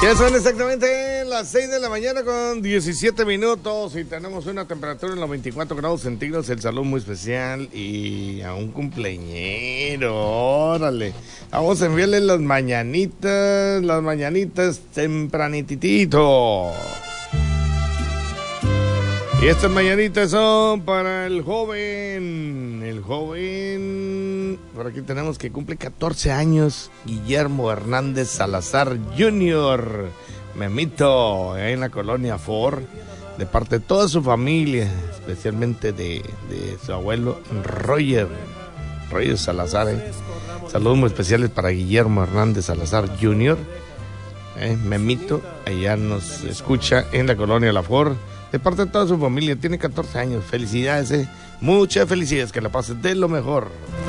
Ya son exactamente las 6 de la mañana con 17 minutos y tenemos una temperatura en los 24 grados centígrados. El saludo muy especial y a un cumpleañero, órale. Vamos a enviarle las mañanitas tempranititito. Y estas mañanitas son para el joven, por aquí tenemos que cumple 14 años, Guillermo Hernández Salazar Jr., Memito, en la colonia Ford, de parte de toda su familia, especialmente de su abuelo Roger Salazar. Saludos muy especiales para Guillermo Hernández Salazar Jr., Memito, allá nos escucha en la colonia La Ford, de parte de toda su familia, tiene 14 años, felicidades, muchas felicidades, que la pases de lo mejor.